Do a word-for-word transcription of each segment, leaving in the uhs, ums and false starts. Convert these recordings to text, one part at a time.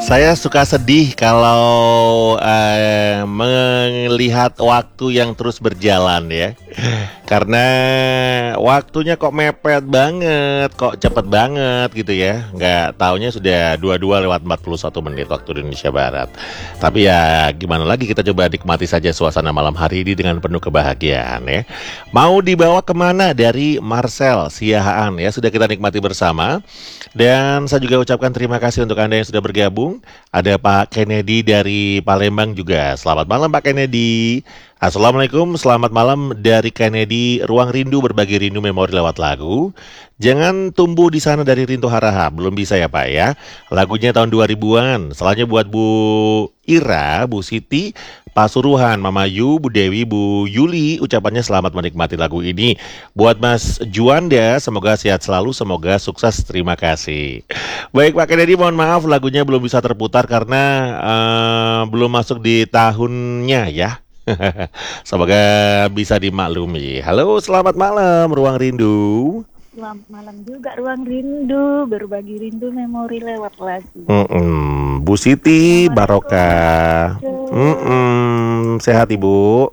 Saya suka sedih kalau eh, melihat waktu yang terus berjalan ya. Karena waktunya kok mepet banget, kok cepet banget gitu ya. Nggak taunya sudah dua puluh dua lewat empat puluh satu menit waktu Indonesia Barat. Tapi ya gimana lagi, kita coba nikmati saja suasana malam hari ini dengan penuh kebahagiaan ya. Mau dibawa kemana dari Marcel Siahaan ya, sudah kita nikmati bersama. Dan saya juga ucapkan terima kasih untuk Anda yang sudah bergabung. Ada Pak Kennedy dari Palembang juga. Selamat malam Pak Kennedy. Assalamualaikum, selamat malam dari Kennedy. Ruang Rindu, berbagi rindu memori lewat lagu. Jangan tumbuh di sana dari Rinto Harahap. Belum bisa ya Pak ya. Lagunya tahun dua ribuan. Selanjutnya buat Bu Ira, Bu Siti, Pak Suruhan, Mama Yu, Bu Dewi, Bu Yuli, ucapannya selamat menikmati lagu ini. Buat Mas Juanda, semoga sehat selalu, semoga sukses, terima kasih. Baik Pak Kennedy, mohon maaf lagunya belum bisa terputar karena uh, belum masuk di tahunnya ya. Semoga bisa dimaklumi. Halo, selamat malam Ruang Rindu. Selamat malam juga Ruang Rindu, berbagi rindu memori lewat lagu. Mm-mm. Bu Siti Barokah. Mm-mm. Sehat Ibu?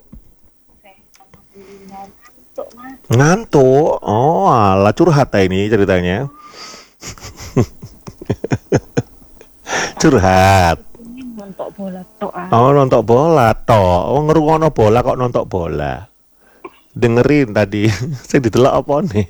Ngantuk Mas. Ngantuk? Oh alah, curhat ya ini ceritanya. Curhat. Nonton bola tok. Oh nonton bola tok. Oh ngerungono bola kok nonton bola. Dengerin tadi. Saya didelok apa nih?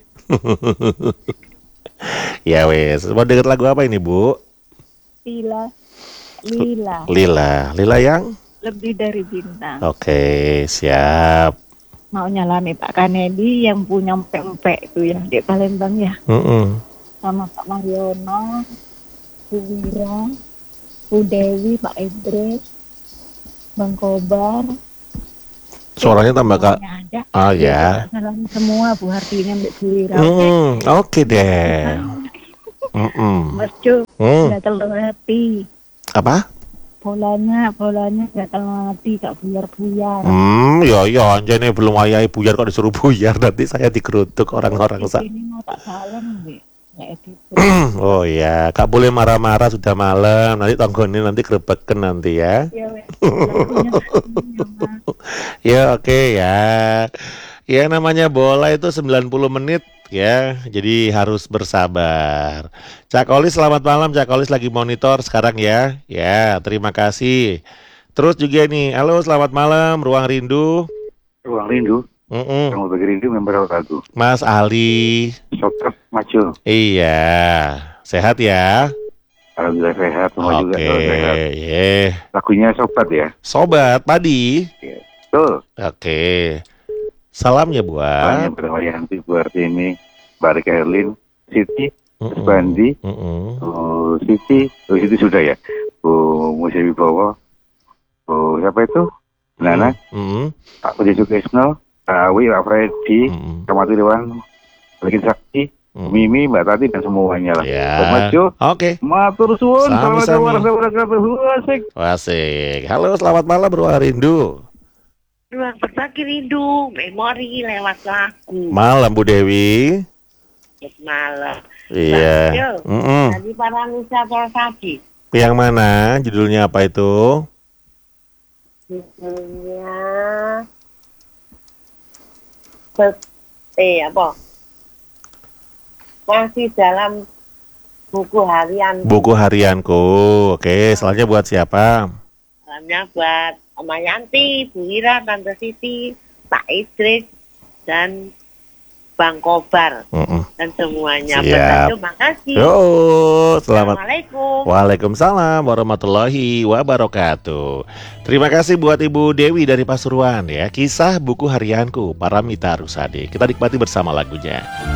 Ya wes, mau denger lagu apa ini Bu? Lila, Lila. Lila, Lila yang? Lebih dari bintang. Oke, siap. Mau nyalami Pak Kennedy yang punya empek-empek itu ya di Palembang ya. Mm-mm. Sama Pak Mariono, Bu Wira, Bu Dewi, Pak Idris, Bang Kobar. Suaranya tambah kak. Ah ya. Salam semua Bu Hartini Mbak Bu Wira. Hmm, oke deh. Mm-mm. Mas Cu, Hmm. nggak terlatih. Apa? Bolanya, bolanya nggak terlatih, Kak buyar-buyar. Hmm, ya ya, anjane belum ayai buyar kok disuruh buyar, nanti saya digeruduk orang-orang sa. Ini mau tak salam, Mbak. Nggak edit. Oh ya, Kak boleh marah-marah, sudah malam. Nanti tonggone nanti grebeken nanti ya. Ya, wes. Lagunya lagunya, Mas. Ya oke ya. Ya namanya bola itu sembilan puluh menit ya. Jadi harus bersabar. Cak Kolis, selamat malam. Cak Kolis lagi monitor sekarang ya. Ya, terima kasih. Terus juga nih, halo selamat malam Ruang Rindu. Ruang Rindu, Mm-mm. yang berbagi rindu member lagu. Mas Ali. Sokrat Maco. Iya. Sehat ya? Alhamdulillah sehat, semua juga Oke. kalau sehat. Yeah. Lagunya Sobat ya. Sobat Padi. Ya. Betul. Oke. Salamnya Banyak buat berwayanti buat ini, Barik Erlin, Siti, Mm-mm. Bandi, Mm-mm. Bu Siti, Bu Siti sudah ya. Bu Musa Wibowo, Bu siapa itu? Nana, Mm-mm. Pak Budi Sukesno, Pak Awi, Pak Freddy, Mm-mm. Kamat Irwan, Bikin Sakti, Mm-mm. Mimi, Mbak Tati dan semuanya lah. Ya. Buat Maco, Oke. matur suwun, Sami-sami. assalamualaikum warahmatullahi wabarakatuh. Asik. Asik. Halo, selamat malam Ruang Rindu. Ruang berbagi rindu, memori lewat lagu. Malam Bu Dewi. Malam. Iya. Mm-mm. Tadi para Nisa Tolsadi. Yang mana? Judulnya apa itu? Judulnya Be- eh apa? Masih dalam buku harian. Buku harianku. Oke, selanjutnya buat siapa? Salamnya buat Oma Yanti, Bu Ira, Tante Siti, Pak Idris, dan Bang Kobar Mm-mm. dan semuanya. Siap. Terima kasih. Yo, selamat. Assalamualaikum. Waalaikumsalam warahmatullahi wabarakatuh. Terima kasih buat Ibu Dewi dari Pasuruan ya. Kisah buku harianku, Paramita Rusadi. Kita nikmati bersama lagunya.